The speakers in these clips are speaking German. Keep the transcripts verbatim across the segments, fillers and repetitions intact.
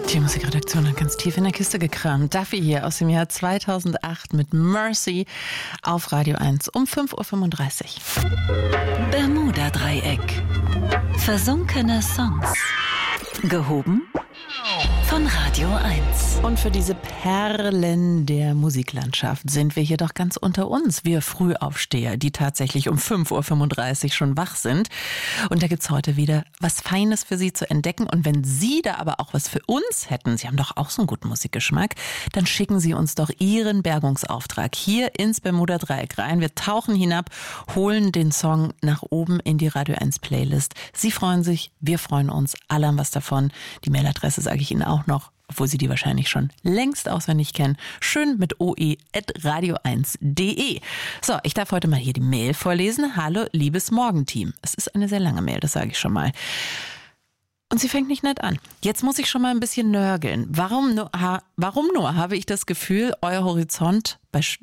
Die Musikredaktion hat ganz tief in der Kiste gekramt. Duffy hier aus dem Jahr zweitausendacht mit Mercy auf Radio eins um fünf Uhr fünfunddreißig. Bermuda-Dreieck. Versunkene Songs. Gehoben von Radio eins. Und für diese Perlen der Musiklandschaft sind wir hier doch ganz unter uns. Wir Frühaufsteher, die tatsächlich um fünf Uhr fünfunddreißig schon wach sind. Und da gibt's heute wieder was Feines für Sie zu entdecken. Und wenn Sie da aber auch was für uns hätten, Sie haben doch auch so einen guten Musikgeschmack, dann schicken Sie uns doch Ihren Bergungsauftrag hier ins Bermuda-Dreieck rein. Wir tauchen hinab, holen den Song nach oben in die Radio eins Playlist. Sie freuen sich, wir freuen uns, alle haben was davon. Die Mailadresse sage ich Ihnen auch noch, obwohl Sie die wahrscheinlich schon längst auswendig kennen. Schön mit oe at radio eins punkt de. So, ich darf heute mal hier die Mail vorlesen. Hallo, liebes Morgenteam. Es ist eine sehr lange Mail, das sage ich schon mal. Und sie fängt nicht nett an. Jetzt muss ich schon mal ein bisschen nörgeln. Warum nur, ha, warum nur habe ich das Gefühl, euer Horizont bei... Sch-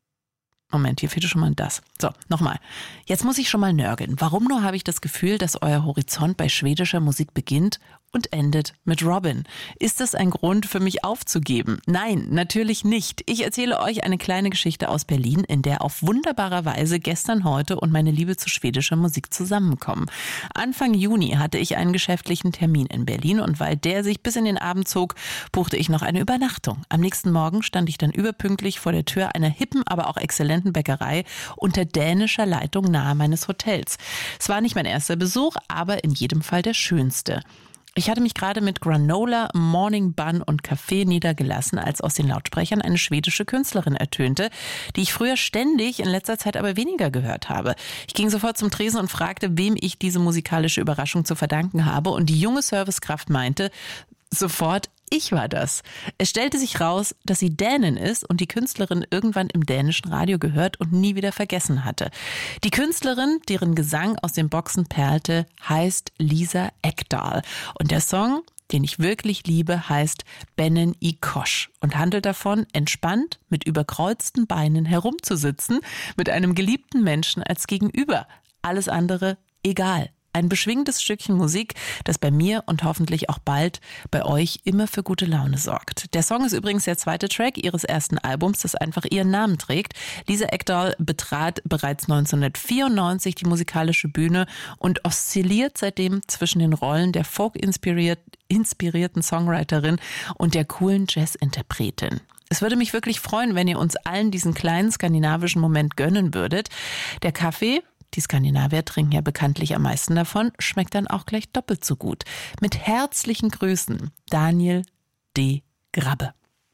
Moment, hier fehlt schon mal das. So, nochmal. Jetzt muss ich schon mal nörgeln. Warum nur habe ich das Gefühl, dass euer Horizont bei schwedischer Musik beginnt und endet mit Robyn? Ist das ein Grund für mich aufzugeben? Nein, natürlich nicht. Ich erzähle euch eine kleine Geschichte aus Berlin, in der auf wunderbare Weise gestern, heute und meine Liebe zu schwedischer Musik zusammenkommen. Anfang Juni hatte ich einen geschäftlichen Termin in Berlin und weil der sich bis in den Abend zog, buchte ich noch eine Übernachtung. Am nächsten Morgen stand ich dann überpünktlich vor der Tür einer hippen, aber auch exzellenten Bäckerei unter dänischer Leitung nahe meines Hotels. Es war nicht mein erster Besuch, aber in jedem Fall der schönste. Ich hatte mich gerade mit Granola, Morning Bun und Kaffee niedergelassen, als aus den Lautsprechern eine schwedische Künstlerin ertönte, die ich früher ständig, in letzter Zeit aber weniger gehört habe. Ich ging sofort zum Tresen und fragte, wem ich diese musikalische Überraschung zu verdanken habe, und die junge Servicekraft meinte sofort, ich war das. Es stellte sich raus, dass sie Dänin ist und die Künstlerin irgendwann im dänischen Radio gehört und nie wieder vergessen hatte. Die Künstlerin, deren Gesang aus den Boxen perlte, heißt Lisa Ekdahl. Und der Song, den ich wirklich liebe, heißt Bennen i Kosh und handelt davon, entspannt mit überkreuzten Beinen herumzusitzen, mit einem geliebten Menschen als Gegenüber. Alles andere egal. Ein beschwingtes Stückchen Musik, das bei mir und hoffentlich auch bald bei euch immer für gute Laune sorgt. Der Song ist übrigens der zweite Track ihres ersten Albums, das einfach ihren Namen trägt. Lisa Ekdahl betrat bereits neunzehnhundertvierundneunzig die musikalische Bühne und oszilliert seitdem zwischen den Rollen der folk-inspirierten Songwriterin und der coolen Jazz-Interpretin. Es würde mich wirklich freuen, wenn ihr uns allen diesen kleinen skandinavischen Moment gönnen würdet. Der Kaffee, die Skandinavier trinken ja bekanntlich am meisten davon, schmeckt dann auch gleich doppelt so gut. Mit herzlichen Grüßen, Daniel D. Grabbe.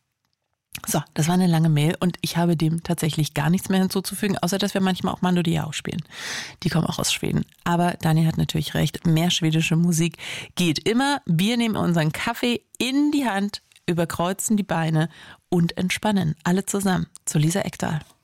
So, das war eine lange Mail und ich habe dem tatsächlich gar nichts mehr hinzuzufügen, außer dass wir manchmal auch Mando Diao spielen. Die kommen auch aus Schweden. Aber Daniel hat natürlich recht, mehr schwedische Musik geht immer. Wir nehmen unseren Kaffee in die Hand, überkreuzen die Beine und entspannen. Alle zusammen zu Lisa Ekdahl.